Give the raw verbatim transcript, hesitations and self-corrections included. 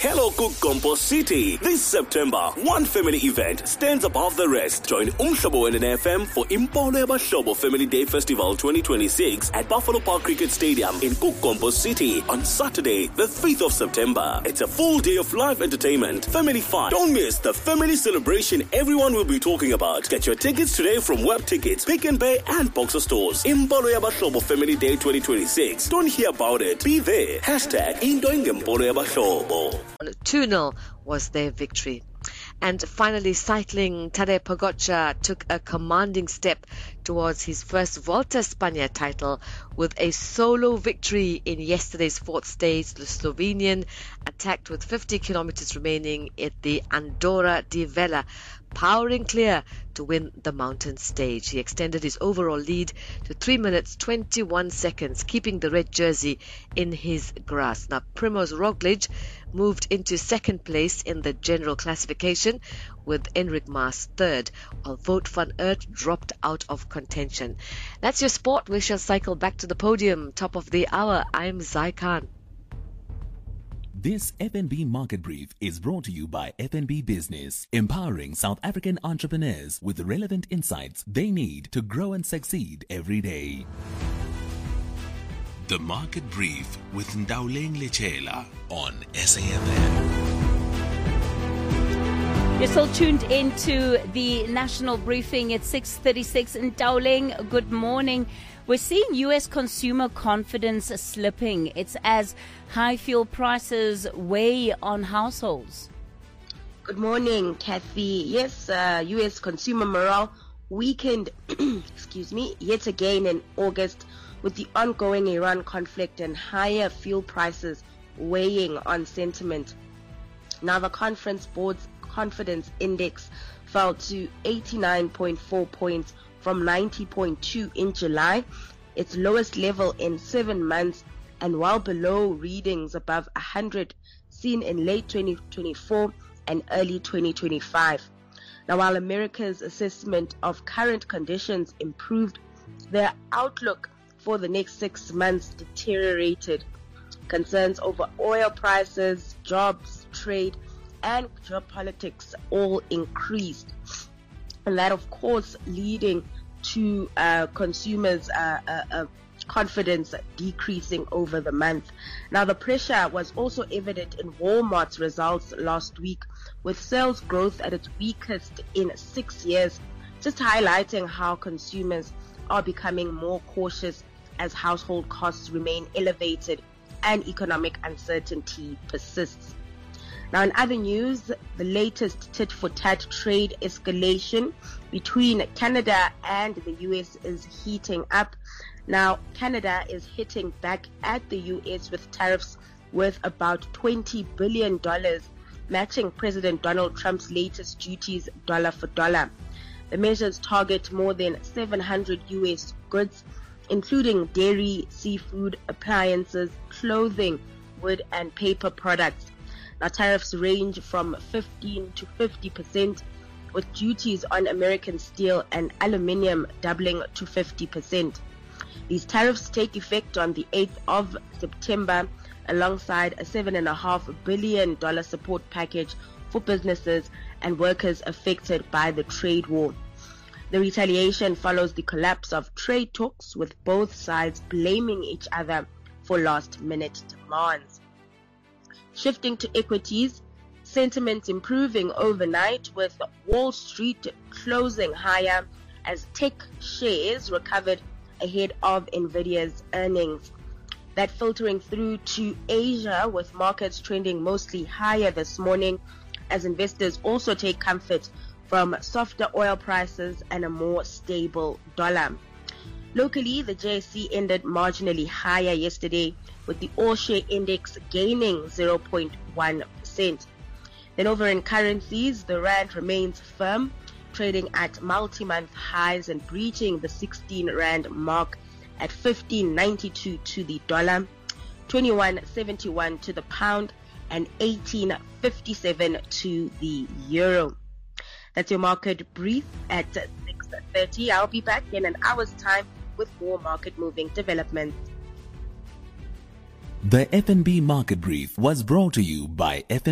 Hello Kukompo City. This September, one family event stands above the rest. Join Umhlobo and an F M for Impolo Yabahlobo Family Day Festival twenty twenty-six at Buffalo Park Cricket Stadium in Kukompo City on Saturday, the fifth of September. It's a full day of live entertainment, family fun. Don't miss the family celebration everyone will be talking about. Get your tickets today from Web Tickets, Pick and Pay and Boxer stores. Impolo Yabahlobo Family Day twenty twenty-six. Don't hear about it. Be there. Hashtag Indoing Impolo Yabahlobo. two nil was their victory. And finally, cycling, Tadej Pogačar took a commanding step towards his first Volta España title with a solo victory in yesterday's fourth stage. The Slovenian attacked with fifty kilometers remaining at the Andorra di Vella, powering clear to win the mountain stage. He extended his overall lead to three minutes twenty-one seconds, keeping the red jersey in his grasp. Now, Primož Roglič moved into second place in the general classification with Enric Mas third, while Wout van Aert dropped out of contention. That's your sport. We shall cycle back to the podium. Top of the hour, I'm Zai Khan. This F N B Market Brief is brought to you by F N B Business, empowering South African entrepreneurs with the relevant insights they need to grow and succeed every day. The Market Brief with Ndauleng Lechela on S A F M. You're still tuned into the national briefing at six thirty-six. Ndauleng, good morning. We're seeing U S consumer confidence slipping. It's as high fuel prices weigh on households. Good morning, Kathy. Yes, uh, U S consumer morale weakened, excuse me, yet again in August with the ongoing Iran conflict and higher fuel prices weighing on sentiment. Now, the Conference Board's confidence index fell to eighty-nine point four points from ninety point two in July, its lowest level in seven months, and well below readings above one hundred seen in late twenty twenty-four and early twenty twenty-five. Now, while America's assessment of current conditions improved, their outlook for the next six months deteriorated. Concerns over oil prices, jobs, trade, and geopolitics all increased. And that, of course, leading to uh, consumers' uh, uh, uh, confidence decreasing over the month. Now, the pressure was also evident in Walmart's results last week, with sales growth at its weakest in six years, just highlighting how consumers are becoming more cautious as household costs remain elevated and economic uncertainty persists. Now, in other news, the latest tit-for-tat trade escalation between Canada and the U S is heating up. Now, Canada is hitting back at the U S with tariffs worth about twenty billion dollars, matching President Donald Trump's latest duties dollar for dollar. The measures target more than seven hundred U S goods, including dairy, seafood, appliances, clothing, wood, and paper products. Now, tariffs range from fifteen to fifty percent, with duties on American steel and aluminium doubling to fifty percent. These tariffs take effect on the eighth of September, alongside a seven point five billion dollars support package for businesses and workers affected by the trade war. The retaliation follows the collapse of trade talks, with both sides blaming each other for last-minute demands. Shifting to equities, sentiment improving overnight, with Wall Street closing higher as tech shares recovered ahead of Nvidia's earnings. That filtering through to Asia, with markets trending mostly higher this morning as investors also take comfort from softer oil prices and a more stable dollar. Locally, the J S E ended marginally higher yesterday, with the all-share index gaining zero point one percent. Then over in currencies, the rand remains firm, trading at multi-month highs and breaching the sixteen rand mark at fifteen ninety-two to the dollar, twenty-one seventy-one to the pound, and eighteen fifty-seven to the euro. That's your market brief at six thirty. I'll be back in an hour's time with more market moving developments. The F N B Market Brief was brought to you by F N B.